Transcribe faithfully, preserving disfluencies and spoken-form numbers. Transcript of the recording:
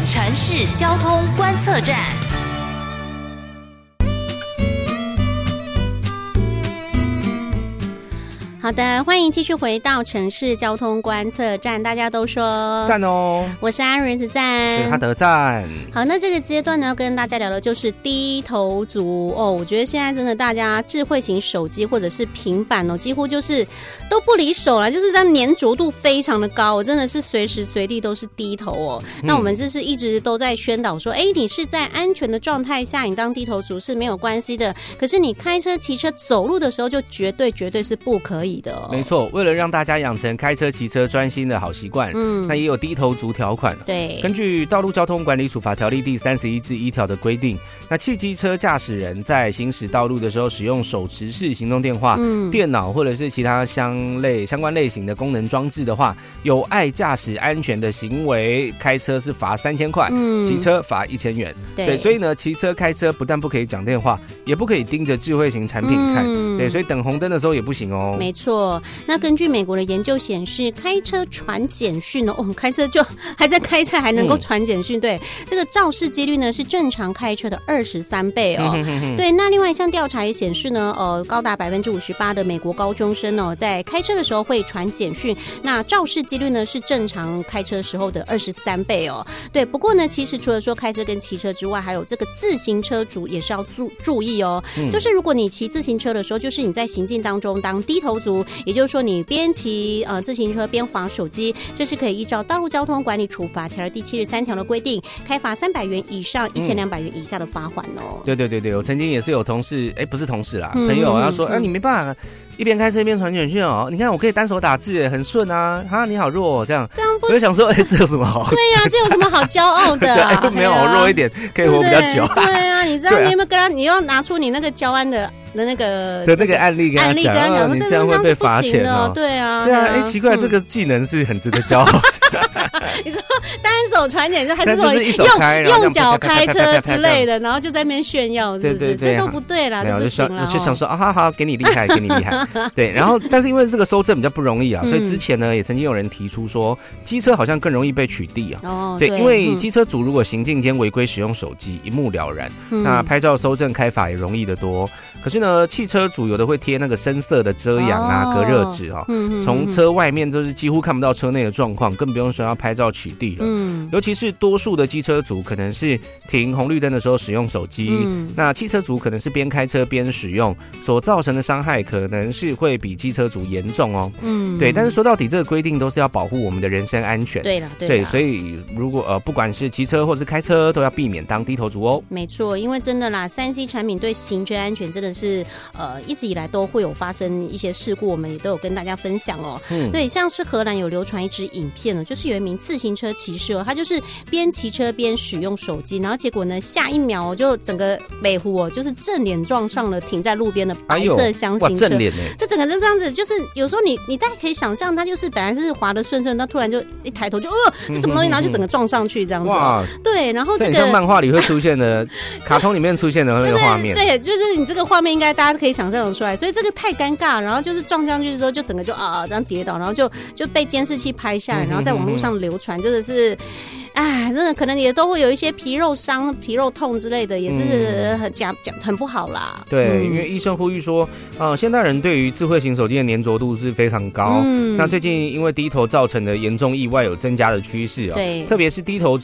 城市交通观测站。好的，欢迎继续回到城市交通观测站，大家都说赞哦， 我是安瑞子赞， 是哈德赞。 好，那这个阶段呢，跟大家聊的就是低头族哦。我觉得现在真的大家智慧型手机或者是平板哦，几乎就是都不离手了，就是它粘着度非常的高，真的是随时随地都是低头哦。嗯、那我们这是一直都在宣导说，哎，你是在安全的状态下，你当低头族是没有关系的。可是你开车、骑车、走路的时候，就绝对绝对是不可以。 没错，为了让大家养成开车骑车专心的好习惯，嗯，那也有低头族条款。 对， 根据《道路交通管理处罚条例》第三十一至一条的规定，那汽机车驾驶人在行驶道路的时候，使用手持式行动电话、嗯、电脑或者是其他相类相关类型的功能装置的话，有碍驾驶安全的行为，开车是罚三千块，嗯，骑车罚一千元。对，对，所以呢，骑车开车不但不可以讲电话，也不可以盯着智慧型产品看。嗯、对，所以等红灯的时候也不行哦。 没错。错，那根据美国的研究显示，开车传简讯哦，我们开车就还在开车还能够传简讯，嗯、对，这个肇事几率呢是正常开车的二十三倍哦。嗯、哼哼对，那另外一项调查也显示呢，呃，高达百分之五十八的美国高中生哦，在开车的时候会传简讯，那肇事几率呢是正常开车时候的二十三倍哦。对，不过呢，其实除了说开车跟骑车之外，还有这个自行车族也是要注注意哦。嗯、就是如果你骑自行车的时候，就是你在行进当中当低头族。也就是说，你边骑呃自行车边滑手机，这是可以依照《道路交通管理处罚条》第七十三条的规定，开罚三百元以上一千两百元以下的罚款哦。 对对对对，我曾经也是有同事，哎，不是同事啦，嗯、朋友，他说，哎、嗯啊，你没办法一边开车一边传简讯哦，你看我可以单手打字，很顺啊，哈，你好弱、哦，这样， 这样不， 我就想说，哎，这有什么好？ 对呀、啊，这有什么好骄傲的、啊？ 哎、没有，我弱一点，可以活比较久。 对啊，你知道你有没有跟他？你要拿出你那个交安的。的那个的那个案例跟他讲， 案例跟他讲说， 你这样会被罚钱哦。 对啊， 对啊，哎，奇怪，这个技能是很值得骄傲的。 你说单手传简讯，还是说用用脚开车之类的，然后就在那边炫耀，是不是？这都不对啦，这不行啦。 我就想说啊，好好，给你厉害，给你厉害。对，然后但是因为这个搜证比较不容易啊，所以之前呢也曾经有人提出说，机车好像更容易被取缔啊。哦，对，因为机车族如果行进间违规使用手机，一目了然，那拍照搜证开罚也容易得多。可是呢，汽车主有的会贴那个深色的遮阳啊、哦、隔热纸啊、哦，嗯、从车外面就是几乎看不到车内的状况，更不用说要拍照取缔了。嗯，尤其是多数的机车族可能是停红绿灯的时候使用手机，嗯、那汽车族可能是边开车边使用，所造成的伤害可能是会比机车族严重哦。嗯，对，但是说到底，这个规定都是要保护我们的人身安全。 对了，对， 对，所以如果呃不管是骑车或是开车，都要避免当低头族哦。 没错，因为真的啦，三 C 产品对行车安全真的是呃一直以来都会有发生一些事故，我们也都有跟大家分享哦。嗯，对，像是荷兰有流传一支影片呢，就是有一名自行车骑士哦，他就是边骑车边使用手机，然后结果呢下一秒哦就整个北湖哦就是正脸撞上了停在路边的白色厢型车， 正脸哎， 这整个就这样子，就是有时候你你大概可以想象，他就是本来是滑得顺顺，到突然就一抬头就呃这什么东西，然后就整个撞上去这样子。哇，对，然后这个像漫画里会出现的，卡通里面出现的那个画面， 对，就是你这个画面应该大家可以想象得出来，所以这个太尴尬，然后就是撞上去之后就整个就啊这样跌倒，然后就就被监视器拍下来，然后在网络上流传，真的是。哎，真的可能也都会有一些皮肉伤、皮肉痛之类的，也是很讲讲、嗯、很不好啦。 对，嗯、因为医生呼吁说，呃，现代人对于智慧型手机的粘着度是非常高。嗯，那最近因为低头造成的严重意外有增加的趋势啊、哦， 对， 特别是低头